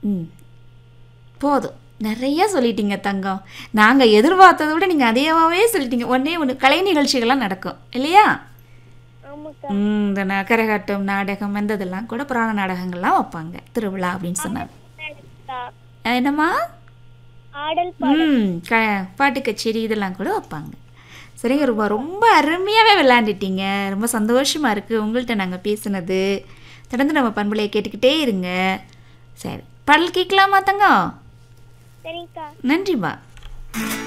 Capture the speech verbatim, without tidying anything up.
ம் போதும் நிறைய சொல்லிட்டீங்க தங்கம். நாங்கள் எதிர்பார்த்ததை விட நீங்கள் அதேவாகவே சொல்லிட்டீங்க. ஒன்றே ஒன்று கலை நிகழ்ச்சிகள்லாம் நடக்கும் இல்லையா? ஆமாக்கா. ம் இந்த ந- கரகாட்டம் நாடகம் வந்ததெல்லாம் கூட புராண நாடகங்கள்லாம் வைப்பாங்க திருவிழா அப்படின்னு சொன்னாங்க. அக்கா, என்னம்மா? ஆடல் பாடல். ம் க பாட்டு கச்சேரி இதெல்லாம் கூட வைப்பாங்க. சரிங்க ரூபா, ரொம்ப அருமையாகவே விளையாண்டுட்டீங்க. ரொம்ப சந்தோஷமாக இருக்குது உங்கள்கிட்ட நாங்கள் பேசுனது. தொடர்ந்து நம்ம பண்புலையை கேட்டுக்கிட்டே இருங்க. சரி, பாடல் கேட்கலாமா தங்கம்? சரிக்கா. நன்றிம்மா.